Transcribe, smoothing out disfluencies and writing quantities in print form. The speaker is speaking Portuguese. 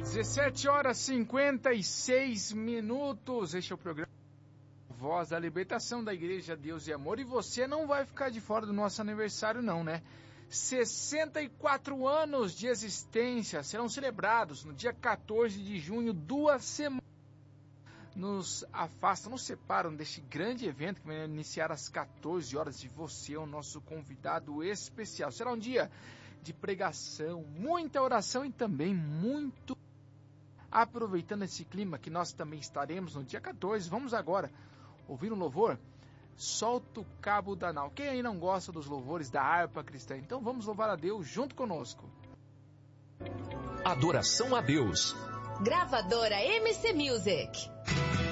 17 horas 56 minutos. Este é o programa Voz da Libertação da Igreja Deus e Amor. E você não vai ficar de fora do nosso aniversário não, né? 64 anos de existência serão celebrados no dia 14 de junho, 2 semanas. Nos afastam, nos separam deste grande evento que vai iniciar às 14 horas e você é o nosso convidado especial. Será um dia de pregação, muita oração e também muito... Aproveitando esse clima que nós também estaremos no dia 14, vamos agora ouvir um louvor? Solta o cabo da nau. Quem aí não gosta dos louvores da harpa cristã? Então vamos louvar a Deus junto conosco. Adoração a Deus. Gravadora MC Music.